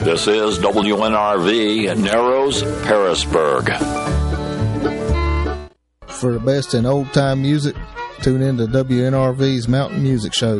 This is WNRV Narrows, Harrisburg. For the best in old-time music, tune in to WNRV's Mountain Music Show.